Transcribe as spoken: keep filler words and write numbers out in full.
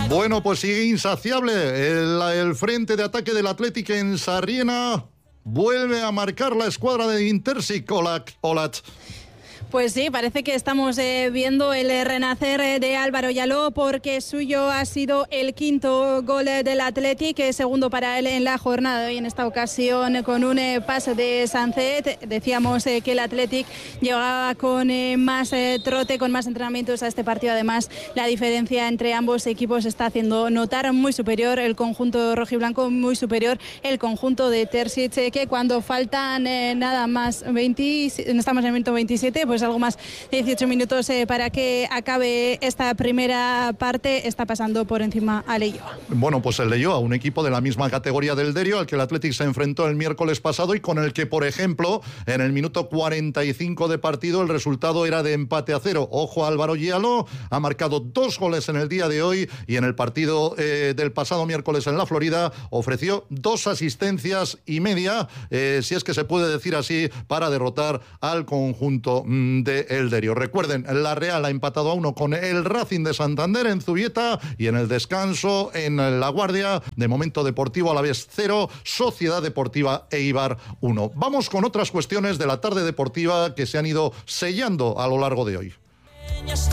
Bueno, pues sigue insaciable el, el frente de ataque del Athletic en Sarriena. Vuelve a marcar la escuadra de Intersik Olat. Pues sí, parece que estamos eh, viendo el renacer eh, de Álvaro Yaló, porque suyo ha sido el quinto gol eh, del Athletic, eh, segundo para él en la jornada de hoy, en esta ocasión con un eh, pase de Sancet. Decíamos eh, que el Athletic llegaba con eh, más eh, trote, con más entrenamientos a este partido. Además, la diferencia entre ambos equipos está haciendo notar muy superior el conjunto rojiblanco, muy superior el conjunto de Terzic, eh, que cuando faltan eh, nada más veinte, estamos en el minuto veintisiete, pues algo más de dieciocho minutos eh, para que acabe esta primera parte, está pasando por encima a Leioa. Bueno, pues el Leioa, un equipo de la misma categoría del Derio, al que el Athletic se enfrentó el miércoles pasado y con el que, por ejemplo, en el minuto cuarenta y cinco de partido el resultado era de empate a cero. Ojo, Álvaro Yaló ha marcado dos goles en el día de hoy y en el partido eh, del pasado miércoles en la Florida ofreció dos asistencias y media, eh, si es que se puede decir así, para derrotar al conjunto mm, de El Derio. Recuerden, la Real ha empatado a uno con el Racing de Santander en Zubieta y en el descanso en La Guardia, de momento Deportivo Alavés cero, Sociedad Deportiva Eibar uno. Vamos con otras cuestiones de la tarde deportiva que se han ido sellando a lo largo de hoy.